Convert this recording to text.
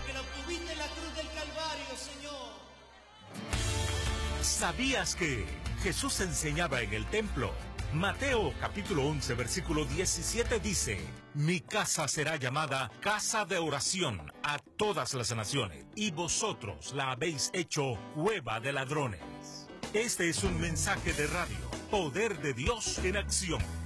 porque la obtuviste en la cruz del Calvario, Señor. ¿Sabías que Jesús enseñaba en el templo? Mateo capítulo 11 versículo 17 dice: Mi casa será llamada casa de oración a todas las naciones, y vosotros la habéis hecho cueva de ladrones. Este es un mensaje de radio, Poder de Dios en acción.